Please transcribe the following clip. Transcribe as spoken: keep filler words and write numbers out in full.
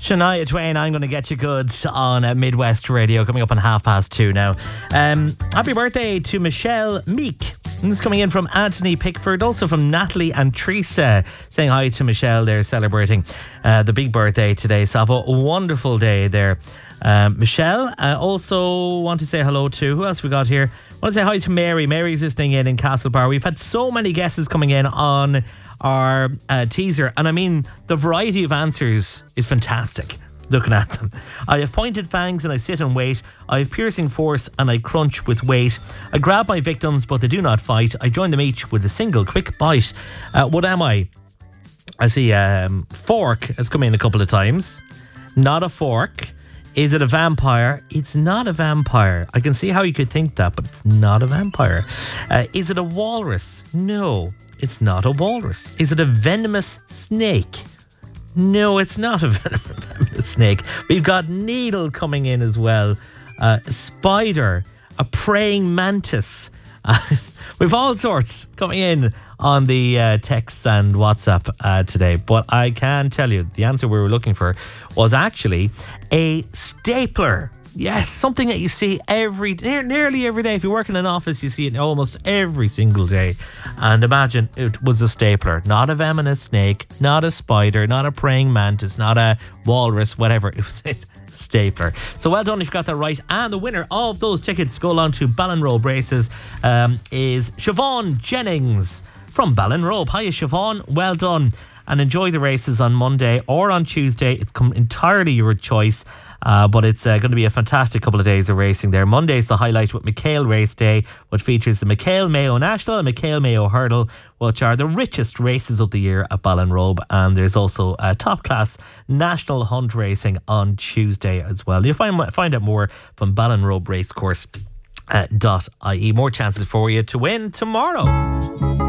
Shania Twain, I'm going to get you good on uh, Midwest Radio, coming up on half past two now. Um, happy birthday to Michelle Meek. And this is coming in from Anthony Pickford, also from Natalie and Teresa, saying hi to Michelle. They're celebrating uh, the big birthday today. So have a wonderful day there. Um, Michelle, uh, also want to say hello to, who else we got here? I want to say hi to Mary. Mary's listening in in Castlebar. We've had so many guesses coming in on our uh, teaser, and I mean, the variety of answers is fantastic. Looking at them, I have pointed fangs and I sit and wait. I have piercing force and I crunch with weight. I grab my victims but they do not fight. I join them each with a single quick bite. Uh, what am I? I see um, fork has come in a couple of times. Not a fork. Is it a vampire? It's not a vampire. I can see how you could think that, but it's not a vampire. Uh, is it a walrus? No, it's not a walrus. Is it a venomous snake? No, it's not a venomous snake. We've got needle coming in as well. Uh, a spider, a praying mantis. Uh, we've all sorts coming in on the uh, texts and WhatsApp uh, today. But I can tell you the answer we were looking for was actually a stapler. Yes, something that you see every, nearly every day. If you work in an office, you see it almost every single day. And imagine it was a stapler, not a venomous snake, not a spider, not a praying mantis, not a walrus, whatever. It was a stapler. So well done if you got that right. And the winner of those tickets go along to Ballinrobe Races um, is Siobhan Jennings from Ballinrobe. Hiya, Siobhan. Well done. And enjoy the races on Monday or on Tuesday. It's come entirely your choice. Uh, but it's uh, going to be a fantastic couple of days of racing there. Monday's the highlight with McHale Race Day, which features the McHale Mayo National and McHale Mayo Hurdle, which are the richest races of the year at Ballinrobe. And there's also uh, top-class national hunt racing on Tuesday as well. You'll find, find out more from Ballinrobe Racecourse uh, dot I E. More chances for you to win tomorrow.